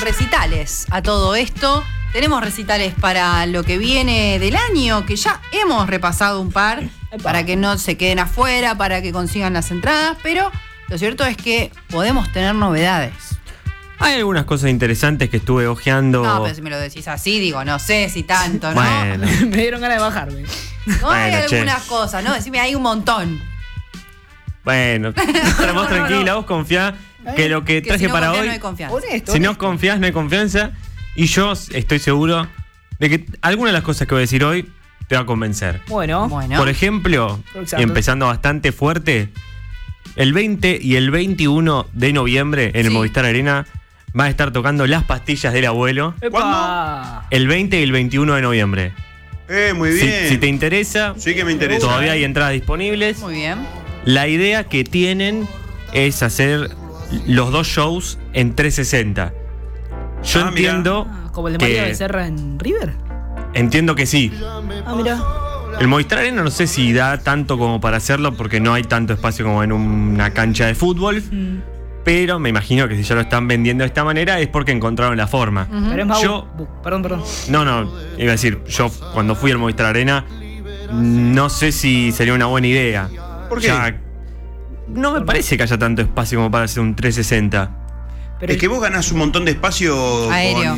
recitales a todo esto. Tenemos recitales para lo que viene del año, que ya hemos repasado un par, para que no se queden afuera, para que consigan las entradas, pero lo cierto es que podemos tener novedades. Hay algunas cosas interesantes que estuve ojeando. No, pero si me lo decís así, digo, no sé si tanto, ¿no? Bueno. Me dieron ganas de bajarme. No hay Bueno, algunas cosas, ¿no? Decime, hay un montón. Bueno, vos tranquila, vos confiá que lo que traje si no para confías, hoy, no hay confianza. Honesto, si no honesto. confías, no hay confianza. Y yo estoy seguro de que algunas de las cosas que voy a decir hoy te va a convencer. Bueno. Por ejemplo, Exacto. empezando bastante fuerte, el 20 y el 21 de noviembre en el Sí. Movistar Arena va a estar tocando Las Pastillas del Abuelo. ¡Epa! El 20 y el 21 de noviembre. Muy bien. Si te interesa, Sí que me interesa. todavía hay entradas disponibles. Muy bien. La idea que tienen es hacer los dos shows en 360. Yo Ah, entiendo ¿Como el de María que Becerra en River? entiendo que sí. Ah, mira. El Movistar Arena no sé si da tanto como para hacerlo porque no hay tanto espacio como en una cancha de fútbol. Pero me imagino que si ya lo están vendiendo de esta manera es porque encontraron la forma. Pero es más. Yo- Perdón. No, iba a decir, yo cuando fui al Movistar Arena no sé si sería una buena idea. ¿Por qué? Ya, no me parece que haya tanto espacio como para hacer un 360. Pero Es que vos ganás un montón de espacio Aéreo.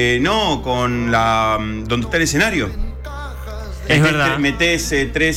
con la donde está el escenario. Es verdad. Metés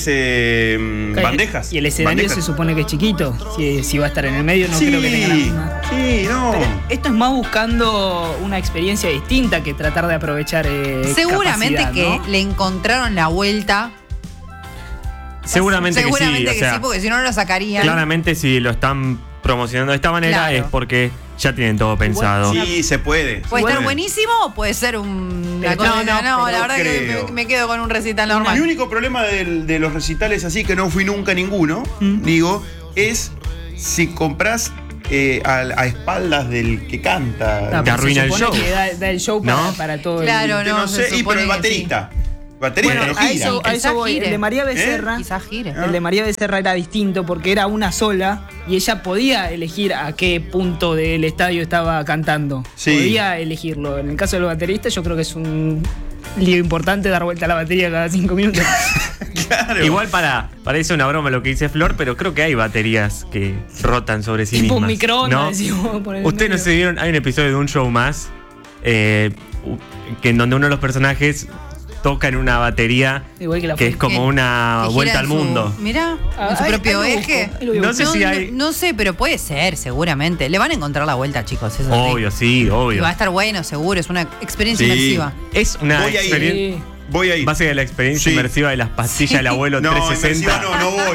13 bandejas. Y el escenario bandejas. se supone que es chiquito. Si va a estar en el medio, no Sí, creo que tenga la misma. sí, no. Pero esto es más buscando una experiencia distinta que tratar de aprovechar. Seguramente capacidad, que ¿no? le encontraron la vuelta. Seguramente que sí. Seguramente O que sea, sí, porque si no, no lo sacarían. claramente si lo están promocionando de esta manera Claro. es porque ya tienen todo pensado. Sí, se puede. Puede estar Puede. buenísimo o puede ser una Pero cosa. no, No, pero la verdad que creo. me quedo con un recital Mi normal. único problema de los recitales así, que no fui nunca a ninguno, digo, es si compras a espaldas del que canta. No, Te pero se arruina el supone show. que da el show ¿No? para todo Claro, el. Yo no, no se sé, supone pero el que baterista. Baterista Bueno, no a gira. eso Quizás voy. gire. El de María Becerra. Quizás gire. El de María Becerra era distinto porque era una sola y ella podía elegir a qué punto del estadio estaba cantando. Sí. Podía elegirlo. En el caso del baterista, yo creo que es un lío importante dar vuelta a la batería cada 5 minutos. Claro. Igual parece una broma lo que dice Flor, pero creo que hay baterías que rotan sobre sí Tipo mismas. un microondas, ¿no? decimos, por el Ustedes no medio. se vieron, hay un episodio de un show más que en donde uno de los personajes toca en una batería Igual que la que es como una Que vuelta gira al en su- mundo. Mirá, en su ahí propio lo busco, eje. ahí lo voy a No sé buscar. si hay- No sé, pero puede ser, seguramente. Le van a encontrar la vuelta, chicos. Eso sí. Obvio, sí, Y obvio. va a estar bueno, seguro. Es una experiencia Sí. inmersiva. Es una Voy a ir. experiencia. Sí. Voy a ir. Va a ser la experiencia Sí. inmersiva de las pastillas del abuelo No, 360. inmersiva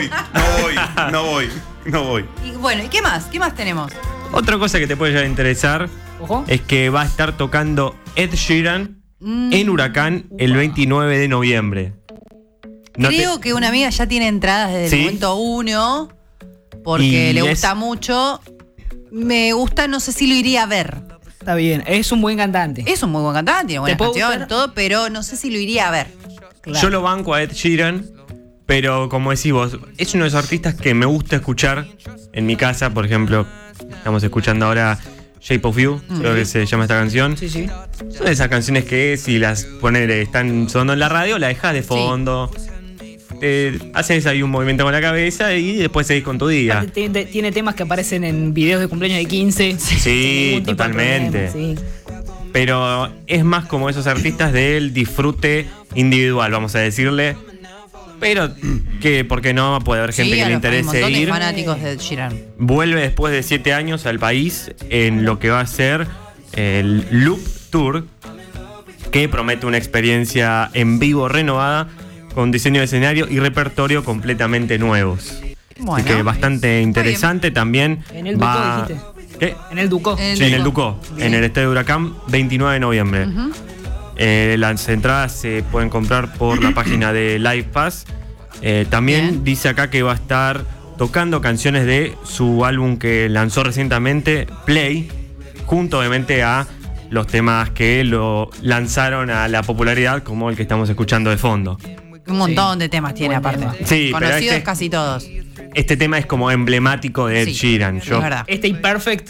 no voy. Y bueno, ¿y qué más? ¿Qué más tenemos? Otra cosa que te puede llegar a interesar Ojo. es que va a estar tocando Ed Sheeran en Huracán el 29 de noviembre. No te- Creo que una amiga ya tiene entradas desde ¿Sí? el momento 1 porque Y le es- gusta mucho. Me gusta, no sé si lo iría a ver. Está bien, es un buen cantante. Es un muy buen cantante, tiene buenas puede canciones, gustar? todo, pero no sé si lo iría a ver. Claro. Yo lo banco a Ed Sheeran, pero como decís vos, es uno de esos artistas que me gusta escuchar en mi casa. Por ejemplo, estamos escuchando ahora Shape of You, creo que se llama esta canción. Sí, sí. Son de esas canciones que si las están sonando en la radio, la dejas de fondo. Haces ahí un movimiento con la cabeza y después seguís con tu día. Aparte, tiene temas que aparecen en videos de cumpleaños de 15. Sí, sin ningún tipo de totalmente. problema, sí. Pero es más como esos artistas del disfrute individual, vamos a decirle. Pero que, ¿por qué no? Puede haber gente Sí, que le hay un interese montón de ir. fanáticos de Ed Sheeran. Vuelve después de 7 años al país en lo que va a ser el Loop Tour, que promete una experiencia en vivo renovada con diseño de escenario y repertorio completamente nuevos. Bueno. Así que bastante interesante también. En el Ducó, va... dijiste. ¿Qué? En el Ducó. En Sí, en el Ducó, en el Estadio Huracán, 29 de noviembre. Las entradas se pueden comprar por la página de Live Pass. También Bien. dice acá que va a estar tocando canciones de su álbum que lanzó recientemente, Play, junto obviamente a los temas que lo lanzaron a la popularidad, como el que estamos escuchando de fondo. Un montón de temas tiene Buen aparte. tema. Sí, pero Conocidos casi todos. Este tema es como emblemático de Ed Sí, Sheeran. es verdad. Este Imperfect lo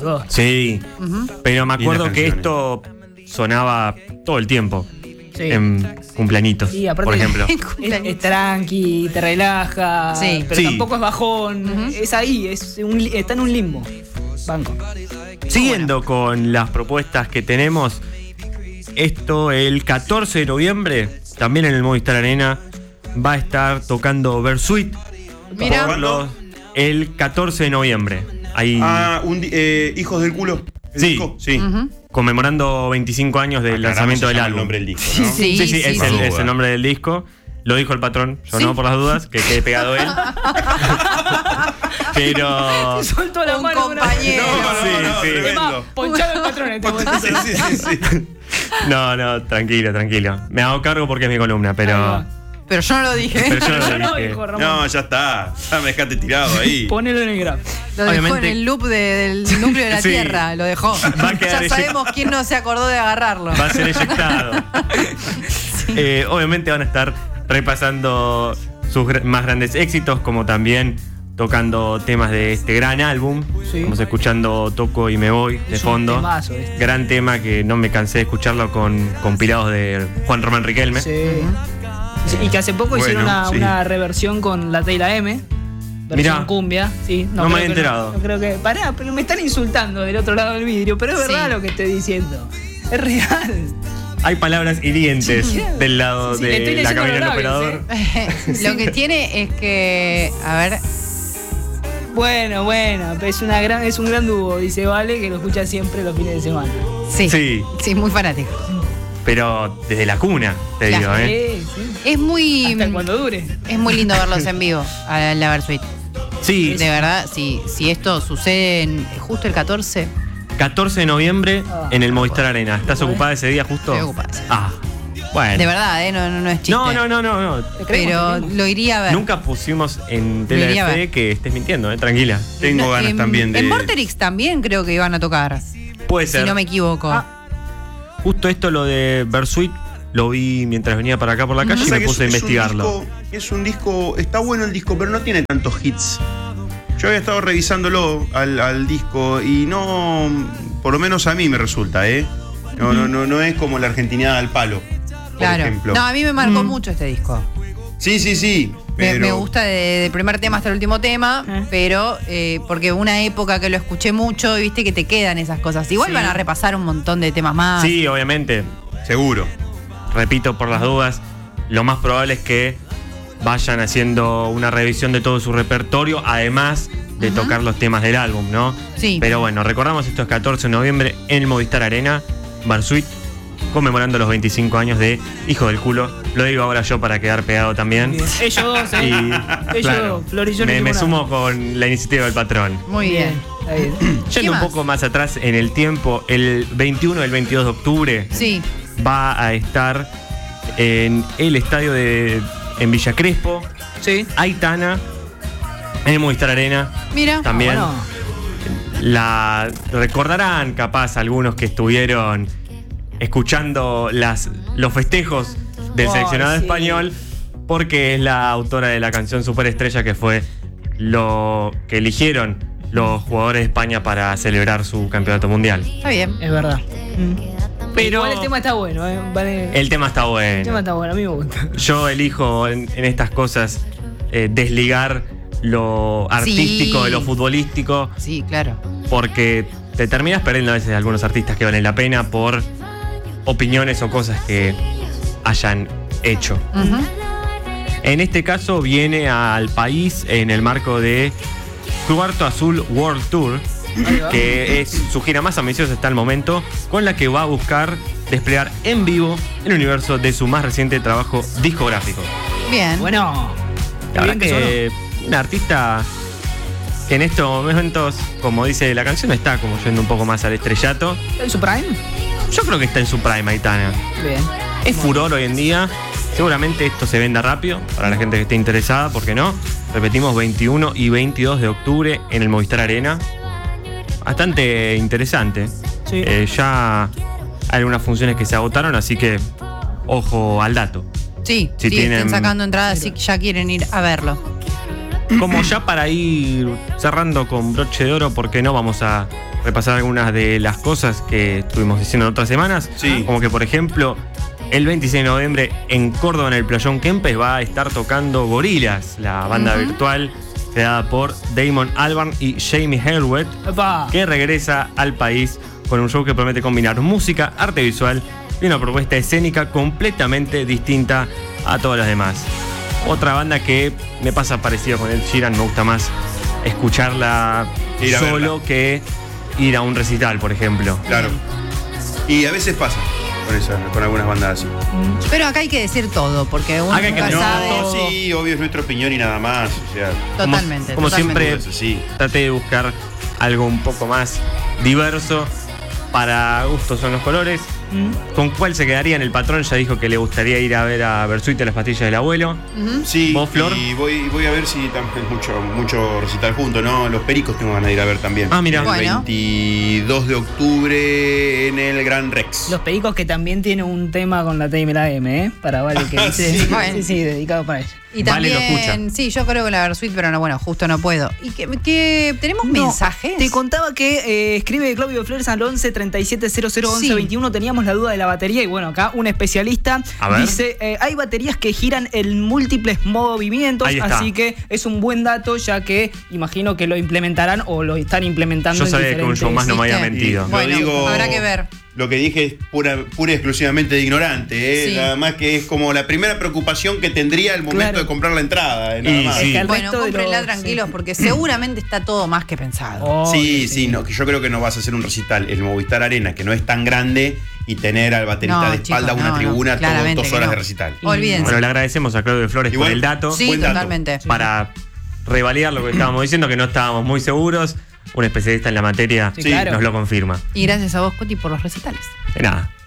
Los dos. Sí, pero me acuerdo Lindas que canciones. esto sonaba todo el tiempo. Sí. En cumpleañitos, Y aparte por ejemplo. es tranqui, te relaja, Sí. pero Sí. tampoco es bajón. Es ahí, está en un limbo. Banco. Siguiendo con las propuestas que tenemos, esto el 14 de noviembre, también en el Movistar Arena, va a estar tocando Versuit. Mira. por el 14 de noviembre. Ahí, Hijos del culo. ¿El Sí. disco? Sí. conmemorando 25 años del Aclaramos, lanzamiento se del llama álbum. el nombre del disco, ¿no? Sí. Sí, es el nombre del disco. Lo dijo el patrón, yo Sí. no por las dudas, que quede pegado él. Pero. Soltó la Un mano. compañero. Sí, sí. tremendo. Ponchado el patrón en este momento. Sí. No, tranquilo. Me hago cargo porque es mi columna, Ahí pero. va. Pero yo no lo dije. Pero yo Yo no no, dije. dijo Ramón. No, ya está. Ya me dejaste tirado ahí. Ponelo en el graf. Lo dejó en Obviamente- el loop del núcleo de la Sí. Tierra. Lo dejó. Va a quedar Ya sabemos quién no se acordó de agarrarlo. Va a ser eyectado. Obviamente van a estar repasando sus más grandes éxitos, como también tocando temas de este gran álbum. Sí. Estamos escuchando Toco y me voy de Es un fondo. temazo este. Gran tema que no me cansé de escucharlo con compilados de Juan Román Riquelme. Sí. Sí, y que hace poco Bueno, hicieron sí. una reversión con la Tela M. Versión Mirá. cumbia. Sí, No me creo había que enterado. No creo que. Pará, pero me están insultando del otro lado del vidrio. Pero es verdad Sí. lo que estoy diciendo. Es real. Hay palabras hirientes Sí. del lado Sí, le estoy de la leyendo cabina del los labios, operador. Lo que tiene es que. A ver. Bueno, es un gran dúo, dice Vale, que lo escucha siempre los fines de semana. Sí. Sí. Sí, muy fanático. Pero desde la cuna, te Claro. digo, ¿eh? Sí. Es muy. Hasta cuando dure. Es muy lindo verlos en vivo a la Versuit. Sí, De verdad, si esto sucede justo el 14, 14 de noviembre Ah. en el Movistar Arena. ¿Estás Bueno. ocupada ese día justo? Estoy ocupada ese día. Ah, bueno. de verdad, no es chiste. No. Te creemos, Pero lo iría a ver. Nunca pusimos en tela Debería de fe haber. que estés mintiendo, tranquila. Tengo ganas también de. En Vorterix también creo que iban a tocar. Puede Si ser. no me equivoco. Justo esto, lo de Versuit, lo vi mientras venía para acá por la calle y Pasa me que puse a es un investigarlo. es un disco, está bueno el disco, pero no tiene tantos hits. Yo había estado revisándolo al disco y no, por lo menos a mí me resulta, ¿eh? No es como la Argentinada al palo, por Claro. ejemplo. No, a mí me marcó mucho este disco. Sí. Pero Me gusta del primer tema hasta el último tema, pero porque una época que lo escuché mucho y viste que te quedan esas cosas. Igual Sí. van a repasar un montón de temas más. Sí, obviamente. seguro. Repito por las dudas, lo más probable es que vayan haciendo una revisión de todo su repertorio, además de tocar los temas del álbum, ¿no? Sí. Pero bueno, recordamos, esto es 14 de noviembre en el Movistar Arena, Versuit, conmemorando los 25 años de Hijo del Culo. Lo digo ahora yo para quedar pegado también. Bien. Ellos dos, Y Ellos claro, dos, Florillón y me Limonada. sumo con la iniciativa del patrón. Muy bien. Está bien. Yendo un más? poco más atrás en el tiempo, el 21 y el 22 de octubre Sí. va a estar en el estadio en Villa Crespo, Sí. Aitana, en el Movistar Arena. Mira. También Bueno, la recordarán capaz algunos que estuvieron escuchando los festejos del Oh, seleccionado sí. español, porque es la autora de la canción Superestrella, que fue lo que eligieron los jugadores de España para celebrar su campeonato mundial. Está bien. es verdad. Pero Igual el tema está bueno, Vale. el tema está El bueno. tema está bueno, a mí me gusta. Yo elijo en estas cosas desligar lo artístico Sí. de lo futbolístico, Sí, claro. porque te terminas perdiendo a veces algunos artistas que valen la pena por opiniones o cosas que hayan hecho. Ujú. En este caso viene al país en el marco de Cuarto Azul World Tour, Ahí va. que es su gira más ambiciosa hasta el momento, con la que va a buscar desplegar en vivo el universo de su más reciente trabajo discográfico. Bien. Bueno. La bien verdad que un artista que en estos momentos, como dice la canción, está como yendo un poco más al estrellato. ¿En su prime? Yo creo que está en su prime, Aitana. Bien. Es furor hoy en día. Seguramente esto se venda rápido para la gente que esté interesada, ¿por qué no? Repetimos, 21 y 22 de octubre en el Movistar Arena. Bastante interesante. Sí. Ya hay algunas funciones que se agotaron, así que ojo al dato. Sí, Si sí, tienen- están sacando entradas, sí, ya quieren ir a verlo. Como ya para ir cerrando con broche de oro, porque no vamos a repasar algunas de las cosas que estuvimos diciendo en otras semanas. Sí. Como que, por ejemplo, el 26 de noviembre en Córdoba, en el Playón Kempes, va a estar tocando Gorillaz, la banda virtual creada por Damon Albarn y Jamie Hellwet, ¡Epa! que regresa al país con un show que promete combinar música, arte visual y una propuesta escénica completamente distinta a todas las demás. Otra banda que me pasa parecido con Ed Sheeran, me gusta más escucharla Ir a solo verla. que ir a un recital, por ejemplo. Claro. Y a veces pasa con algunas bandas así. Pero acá hay que decir todo, porque uno Acá hay que nunca decir sabe. todo. Sí, obvio, es nuestra opinión y nada más. O sea, Totalmente. Como totalmente. siempre, Eso sí. traté de buscar algo un poco más diverso. Para gustos son los colores. ¿Con cuál se quedaría en el patrón? Ya dijo que le gustaría ir a ver a Bersuit y las pastillas del abuelo. Sí, ¿Vos, Flor? y voy a ver si también mucho recital junto, ¿no? Los Pericos tengo ganas de ir a ver también. Ah, mira. El Bueno. 22 de octubre en el Gran Rex. Los Pericos que también tienen un tema con la T y la M, ¿eh? Para Vale que dice. Sí. Bueno. Sí, dedicado para ella. Y Vale, lo también, escucha. sí, yo creo que la Versuit, pero no, bueno, justo no puedo. ¿Y que tenemos mensajes? Te contaba que escribe Claudio Flores al 11 37 00 11 Sí. 21. Teníamos la duda de la batería y bueno, acá un especialista A ver. dice, hay baterías que giran en múltiples movimientos, Ahí está. así que es un buen dato ya que imagino que lo implementarán o lo están implementando Yo en sabía que un show más no me había ¿Viste? mentido. Lo Bueno, digo- habrá que ver. Lo que dije es pura y exclusivamente de ignorante, ¿eh? Sí. Nada más que es como la primera preocupación que tendría al momento Claro. de comprar la entrada, nada Y más. sí. Es que al Bueno, resto de cómprenla los- tranquilos, porque seguramente está todo más que pensado. Oh, Sí, no, que yo creo que no vas a hacer un recital el Movistar Arena, que no es tan grande, y tener al baterista No, de espalda chicos, una no, tribuna claramente 2 que horas no. de recital. Olvídense. Bueno, le agradecemos a Claudio Flores Igual, por el dato. Sí, buen dato. totalmente. Para revalidar lo que estábamos diciendo, que no estábamos muy seguros. Un especialista en la materia Sí, claro. nos lo confirma. Y gracias a vos, Coti, por los recitales. De nada.